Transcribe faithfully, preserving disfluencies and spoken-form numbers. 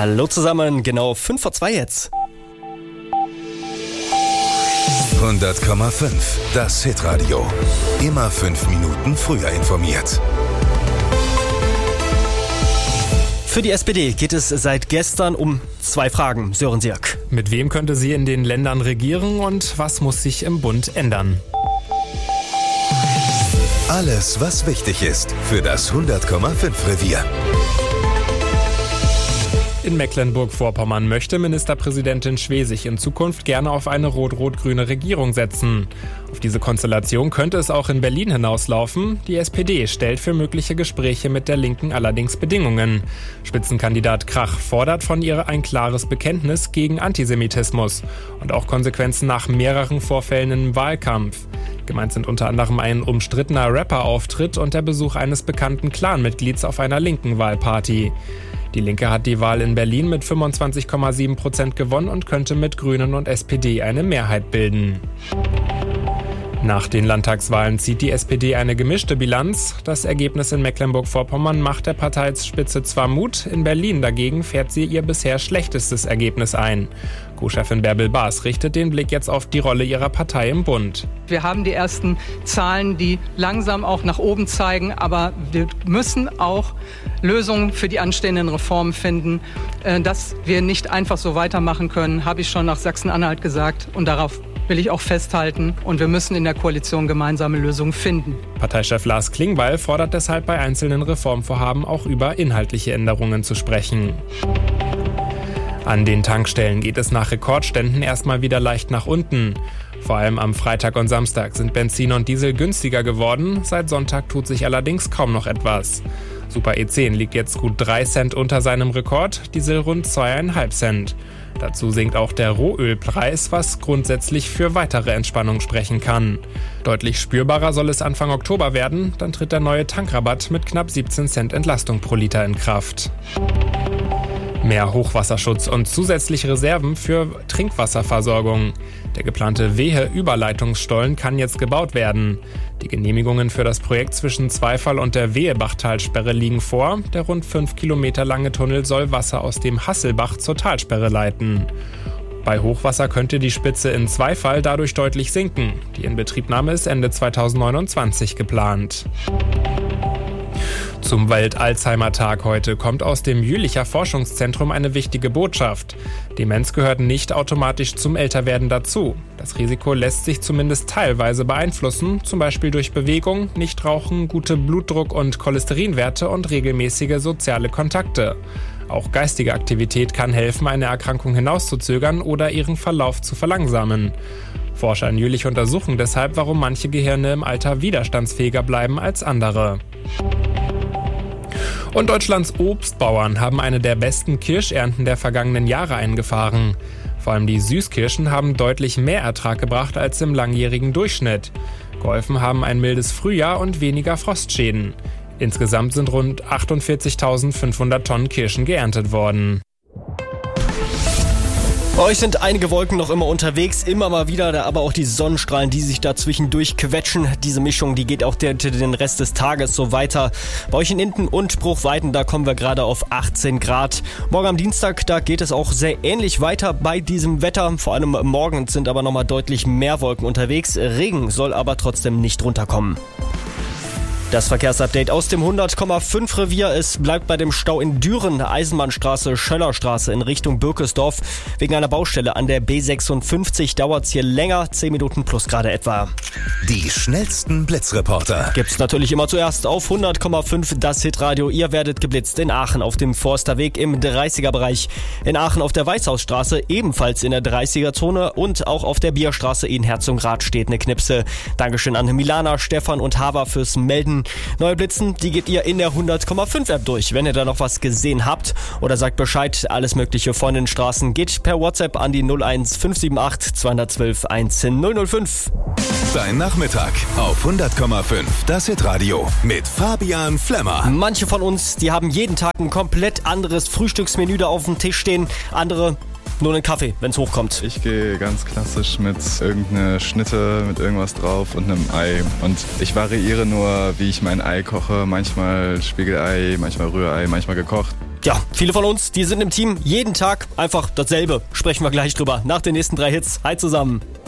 Hallo zusammen, genau fünf vor zwei jetzt. hundert Komma fünf, das Hitradio. Immer fünf Minuten früher informiert. Für die S P D geht es seit gestern um zwei Fragen. Sören Sierk. Mit wem könnte sie in den Ländern regieren und was muss sich im Bund ändern? Alles, was wichtig ist für das hundert Komma fünf Revier. In Mecklenburg-Vorpommern möchte Ministerpräsidentin Schwesig in Zukunft gerne auf eine rot-rot-grüne Regierung setzen. Auf diese Konstellation könnte es auch in Berlin hinauslaufen. Die S P D stellt für mögliche Gespräche mit der Linken allerdings Bedingungen. Spitzenkandidat Krach fordert von ihr ein klares Bekenntnis gegen Antisemitismus und auch Konsequenzen nach mehreren Vorfällen im Wahlkampf. Gemeint sind unter anderem ein umstrittener Rapper-Auftritt und der Besuch eines bekannten Clan-Mitglieds auf einer linken Wahlparty. Die Linke hat die Wahl in Berlin mit fünfundzwanzig Komma sieben Prozent gewonnen und könnte mit Grünen und S P D eine Mehrheit bilden. Nach den Landtagswahlen zieht die S P D eine gemischte Bilanz. Das Ergebnis in Mecklenburg-Vorpommern macht der Parteispitze zwar Mut, in Berlin dagegen fährt sie ihr bisher schlechtestes Ergebnis ein. Co-Chefin Bärbel Baas richtet den Blick jetzt auf die Rolle ihrer Partei im Bund. Wir haben die ersten Zahlen, die langsam auch nach oben zeigen, aber wir müssen auch Lösungen für die anstehenden Reformen finden. Dass wir nicht einfach so weitermachen können, habe ich schon nach Sachsen-Anhalt gesagt und darauf will ich auch festhalten und wir müssen in der Koalition gemeinsame Lösungen finden. Parteichef Lars Klingbeil fordert deshalb bei einzelnen Reformvorhaben auch über inhaltliche Änderungen zu sprechen. An den Tankstellen geht es nach Rekordständen erstmal wieder leicht nach unten. Vor allem am Freitag und Samstag sind Benzin und Diesel günstiger geworden. Seit Sonntag tut sich allerdings kaum noch etwas. Super E zehn liegt jetzt gut drei Cent unter seinem Rekord, Diesel rund zwei Komma fünf Cent. Dazu sinkt auch der Rohölpreis, was grundsätzlich für weitere Entspannung sprechen kann. Deutlich spürbarer soll es Anfang Oktober werden, dann tritt der neue Tankrabatt mit knapp siebzehn Cent Entlastung pro Liter in Kraft. Mehr Hochwasserschutz und zusätzliche Reserven für Trinkwasserversorgung. Der geplante Wehe-Überleitungsstollen kann jetzt gebaut werden. Die Genehmigungen für das Projekt zwischen Zweifall und der Wehebachtalsperre liegen vor. Der rund fünf Kilometer lange Tunnel soll Wasser aus dem Hasselbach zur Talsperre leiten. Bei Hochwasser könnte die Spitze in Zweifall dadurch deutlich sinken. Die Inbetriebnahme ist Ende zweitausendneunundzwanzig geplant. Zum Welt-Alzheimer-Tag heute kommt aus dem Jülicher Forschungszentrum eine wichtige Botschaft. Demenz gehört nicht automatisch zum Älterwerden dazu. Das Risiko lässt sich zumindest teilweise beeinflussen, zum Beispiel durch Bewegung, Nichtrauchen, gute Blutdruck- und Cholesterinwerte und regelmäßige soziale Kontakte. Auch geistige Aktivität kann helfen, eine Erkrankung hinauszuzögern oder ihren Verlauf zu verlangsamen. Forscher in Jülich untersuchen deshalb, warum manche Gehirne im Alter widerstandsfähiger bleiben als andere. Und Deutschlands Obstbauern haben eine der besten Kirschernten der vergangenen Jahre eingefahren. Vor allem die Süßkirschen haben deutlich mehr Ertrag gebracht als im langjährigen Durchschnitt. Geholfen haben ein mildes Frühjahr und weniger Frostschäden. Insgesamt sind rund achtundvierzigtausendfünfhundert Tonnen Kirschen geerntet worden. Bei euch sind einige Wolken noch immer unterwegs, immer mal wieder, aber auch die Sonnenstrahlen, die sich da zwischendurch quetschen. Diese Mischung, die geht auch den, den Rest des Tages so weiter. Bei euch in Enten und Bruchweiten, da kommen wir gerade auf achtzehn Grad. Morgen am Dienstag, da geht es auch sehr ähnlich weiter bei diesem Wetter. Vor allem morgens sind aber nochmal deutlich mehr Wolken unterwegs. Regen soll aber trotzdem nicht runterkommen. Das Verkehrsupdate aus dem hundert Komma fünf Revier. Es bleibt bei dem Stau in Düren, Eisenbahnstraße, Schöllerstraße in Richtung Birkesdorf. Wegen einer Baustelle an der B sechsundfünfzig dauert es hier länger, zehn Minuten plus gerade etwa. Die schnellsten Blitzreporter Gibt's natürlich immer zuerst auf hundert Komma fünf das Hitradio. Ihr werdet geblitzt in Aachen auf dem Forsterweg im dreißiger-Bereich. In Aachen auf der Weißhausstraße ebenfalls in der dreißiger-Zone und auch auf der Bierstraße in Herzogenrath steht eine Knipse. Dankeschön an Milana, Stefan und Hava fürs Melden. Neue Blitzen, die geht ihr in der hundert Komma fünf App durch. Wenn ihr da noch was gesehen habt oder sagt Bescheid, alles Mögliche von den Straßen geht per WhatsApp an die null eins fünf sieben acht zwei eins zwei eins null null fünf. Dein Nachmittag auf hundert Komma fünf das Hitradio mit Fabian Flemmer. Manche von uns, die haben jeden Tag ein komplett anderes Frühstücksmenü da auf dem Tisch stehen. Andere nur einen Kaffee, wenn's hochkommt. Ich gehe ganz klassisch mit irgendeiner Schnitte, mit irgendwas drauf und einem Ei. Und ich variiere nur, wie ich mein Ei koche. Manchmal Spiegelei, manchmal Rührei, manchmal gekocht. Ja, viele von uns, die sind im Team jeden Tag einfach dasselbe. Sprechen wir gleich drüber nach den nächsten drei Hits. Hi zusammen.